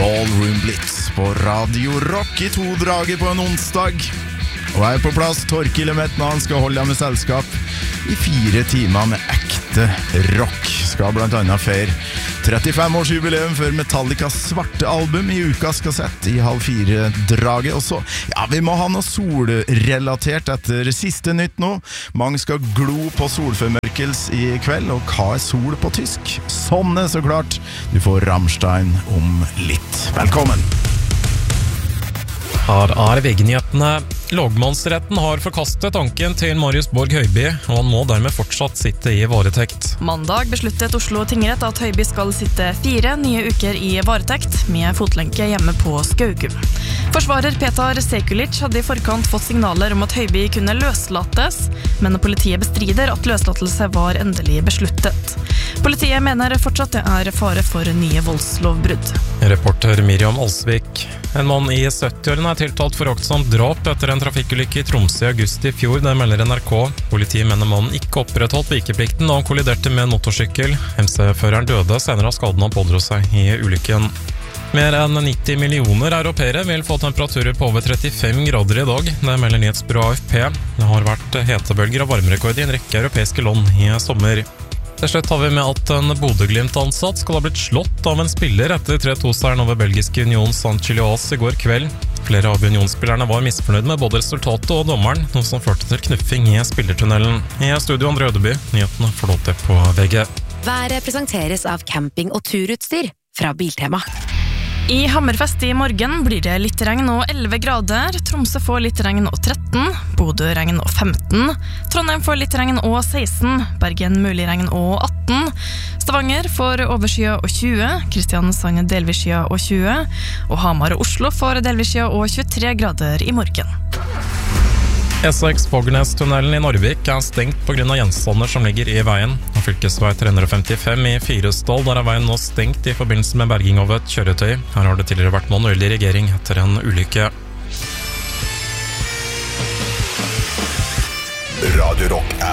Ballroom Blitz på Radio Rock I to-draget på en onsdag. Og jeg på plass, Torkil Metna, han skal holde deg med selskap I 4 timer med ekte rock. Skal blant annet feire 35-årsjubileum for Metallicas svarte album I ukas kassett I 3:30-draget. Og så, ja, vi må ha noe solrelatert etter siste nytt nå. Mange skal glo på solformørkels I kveld, og hva sol på tysk? Sånne, så klart. Du får Rammstein om litt. Velkommen! Her VG-nyhetene. Lagmannsretten har forkastet tanken til Marius Borg Høiby, og han må dermed fortsatt sitte I varetekt. Mandag besluttet Oslo tingrett at Høiby skal sitte 4 nye uker I varetekt, med fotlenke hjemme på Skaugum. Forsvarer Petar Sekulic hadde I forkant fått signaler om at Høiby kunne løslates, men politiet bestrider at løslatelse var endelig besluttet. Politiet mener fortsatt det fare for nye voldslovbrudd. Reporter Miriam Alsvik. En mann I 70-årene tiltalt for aktsomt drap etter en trafikkulykke I Tromsø I august I fjor, det melder NRK. Politiet mener mannen ikke opprettholdt vikeplikten da han kolliderte med en motorsykkel. MC-føreren døde, senere av skaden han pådro seg I ulykken. Mer enn 90 millioner europeere vil få temperaturer på over 35 grader I dag, det melder nyhetsbyrået AFP. Det har vært hetebølger og varmerekord I en rekke europeiske land I sommer. Til slutt har vi med at en Bodø-Glimt-ansatt skal ha blitt slått av en spiller etter 3-2-seieren over belgiske Union Saint-Gilloise I går kveld. Flere av Union-spillerne var misfornøyd med både resultatet og dommeren, noe som førte til knuffing I spillertunnelen. I studio Andre Ødeby, nyhetene får lov til på VG. Været presenteres av camping- og turutstyr fra Biltema. I Hammerfest I morgen blir det litt regn og 11 grader, Tromsø får litt regn og 13, Bodø regn og 15, Trondheim får litt regn og 16, Bergen mulig regn og 18, Stavanger får overskya og 20, Kristiansand delvis skya og 20, og Hamar og Oslo får delvis skya og 23 grader I morgen. E6 Fagernes-tunnelen I Narvik stengt på grunn av gjenstander som ligger I veien. Og fylkesvei 355 I Fyresdal, der veien nå stengt I forbindelse med berging av et kjøretøy. Her har det tidligere vært manuell dirigering etter en ulykke. Radio Rock